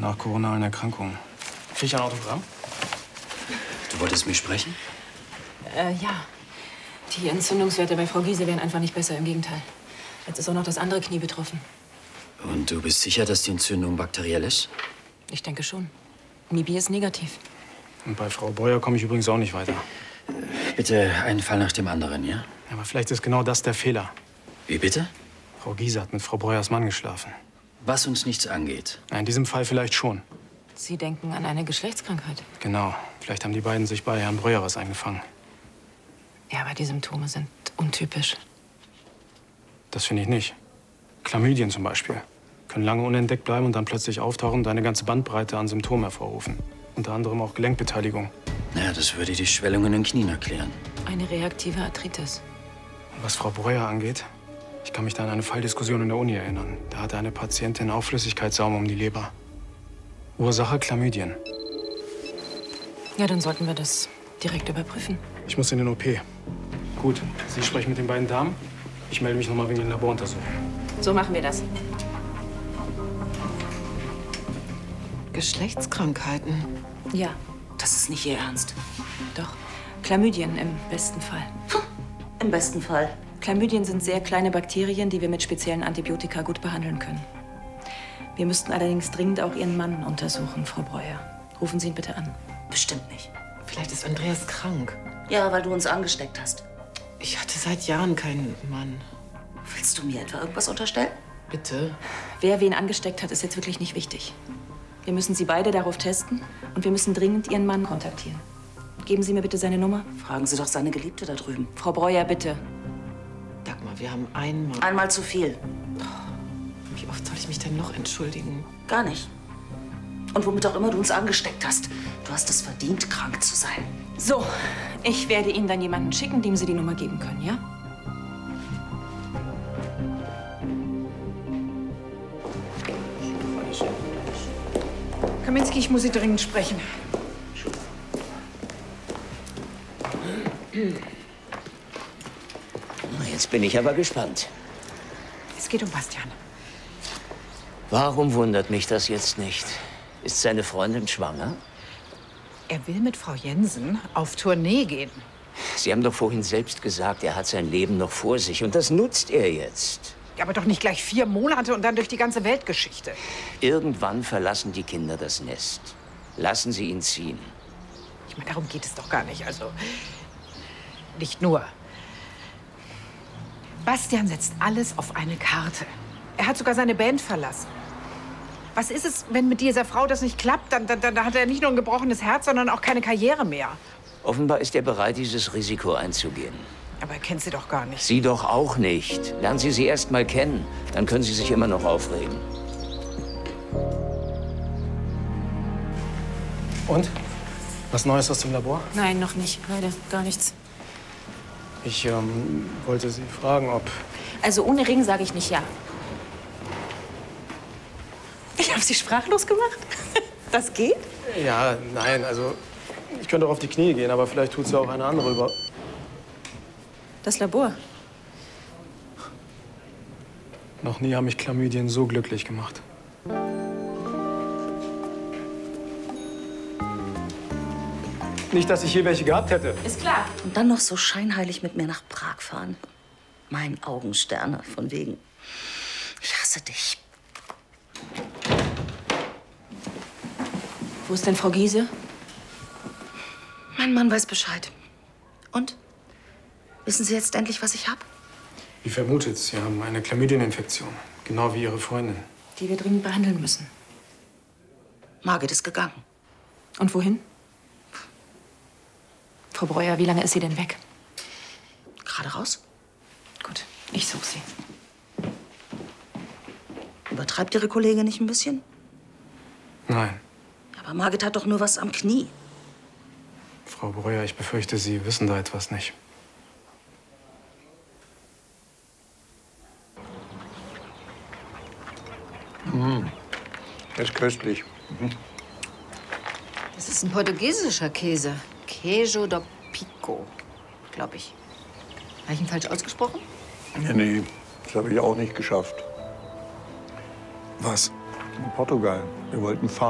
nach koronalen Erkrankungen. Krieg ich ein Autogramm? Du wolltest mich sprechen? Ja. Die Entzündungswerte bei Frau Giese wären einfach nicht besser, im Gegenteil. Jetzt ist auch noch das andere Knie betroffen. Und du bist sicher, dass die Entzündung bakteriell ist? Ich denke schon. MIB ist negativ. Und bei Frau Breuer komme ich übrigens auch nicht weiter. Bitte einen Fall nach dem anderen, ja? Aber vielleicht ist genau das der Fehler. Wie bitte? Frau Giese hat mit Frau Breuers Mann geschlafen. Was uns nichts angeht. Na, in diesem Fall vielleicht schon. Sie denken an eine Geschlechtskrankheit. Genau. Vielleicht haben die beiden sich bei Herrn Breuer was eingefangen. Ja, aber die Symptome sind untypisch. Das finde ich nicht. Chlamydien zum Beispiel. Können lange unentdeckt bleiben und dann plötzlich auftauchen und eine ganze Bandbreite an Symptomen hervorrufen. Unter anderem auch Gelenkbeteiligung. Naja, das würde die Schwellung in den Knien erklären. Eine reaktive Arthritis. Und was Frau Breuer angeht, ich kann mich da an eine Falldiskussion in der Uni erinnern. Da hatte eine Patientin auch Flüssigkeitssaum um die Leber. Ursache Chlamydien. Ja, dann sollten wir das direkt überprüfen. Ich muss in den OP. Gut, Sie sprechen mit den beiden Damen. Ich melde mich noch mal wegen den Laboruntersuchungen. So machen wir das. Geschlechtskrankheiten? Ja, Das ist nicht Ihr Ernst. doch. Chlamydien im besten Fall. Im besten Fall. Chlamydien sind sehr kleine Bakterien, die wir mit speziellen Antibiotika gut behandeln können. Wir müssten allerdings dringend auch Ihren Mann untersuchen, Frau Breuer. Rufen Sie ihn bitte an. Bestimmt nicht. Vielleicht ist Andreas krank. Ja, weil du uns angesteckt hast. Ich hatte seit Jahren keinen Mann. Willst du mir etwa irgendwas unterstellen? Bitte? Wer wen angesteckt hat, ist jetzt wirklich nicht wichtig. Wir müssen Sie beide darauf testen und wir müssen dringend Ihren Mann kontaktieren. Geben Sie mir bitte seine Nummer. Fragen Sie doch seine Geliebte da drüben. Frau Breuer, bitte. Dagmar, wir haben einen Mann. Einmal zu viel. Wie oft soll ich mich denn noch entschuldigen? Gar nicht. Und womit auch immer du uns angesteckt hast. Du hast es verdient, krank zu sein. So, ich werde Ihnen dann jemanden schicken, dem Sie die Nummer geben können, ja? Kaminski, ich muss Sie dringend sprechen. Jetzt bin ich aber gespannt. Es geht um Bastian. Warum wundert mich das jetzt nicht? Ist seine Freundin schwanger? Er will mit Frau Jensen auf Tournee gehen. Sie haben doch vorhin selbst gesagt, er hat sein Leben noch vor sich. Und das nutzt er jetzt. Aber doch nicht gleich 4 Monate und dann durch die ganze Weltgeschichte. Irgendwann verlassen die Kinder das Nest. Lassen Sie ihn ziehen. Ich meine, darum geht es doch gar nicht. Also, nicht nur. Bastian setzt alles auf eine Karte. Er hat sogar seine Band verlassen. Was ist es, wenn mit dieser Frau das nicht klappt? Dann hat er nicht nur ein gebrochenes Herz, sondern auch keine Karriere mehr. Offenbar ist er bereit, dieses Risiko einzugehen. Aber er kennt sie doch gar nicht. Sie doch auch nicht. Lernen Sie sie erst mal kennen. Dann können Sie sich immer noch aufregen. Und? Was Neues aus dem Labor? Nein, noch nicht. Leider gar nichts. Ich wollte Sie fragen, ob... Also ohne Ring sage ich nicht ja. Ich habe Sie sprachlos gemacht. Das geht? Ja, nein, also... Ich könnte auch auf die Knie gehen, aber vielleicht tut es ja auch eine andere über... Das Labor. Noch nie haben mich Chlamydien so glücklich gemacht. Nicht, dass ich hier welche gehabt hätte. Ist klar. Und dann noch so scheinheilig mit mir nach Prag fahren. Mein Augensterne, von wegen. Ich hasse dich. Wo ist denn Frau Giese? Mein Mann weiß Bescheid. Und? Wissen Sie jetzt endlich, was ich habe? Wie vermutet, Sie haben eine Chlamydieninfektion. Genau wie Ihre Freundin. Die wir dringend behandeln müssen. Margit ist gegangen. Und wohin? Frau Breuer, wie lange ist sie denn weg? Gerade raus. Gut, ich suche sie. Übertreibt Ihre Kollegin nicht ein bisschen? Nein. Aber Margit hat doch nur was am Knie. Frau Breuer, ich befürchte, Sie wissen da etwas nicht. Das ist köstlich. Das ist ein portugiesischer Käse. Queijo do Pico, glaube ich. Habe ich ihn falsch ausgesprochen? Nee, das habe ich auch nicht geschafft. Was? In Portugal. Wir wollten fahren.